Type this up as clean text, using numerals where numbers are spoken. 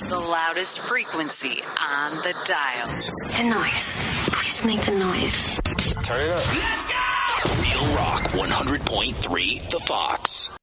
The loudest frequency on the dial. The noise. Please make the noise. Turn it up. Let's go! Real Rock 100.3 The Fox.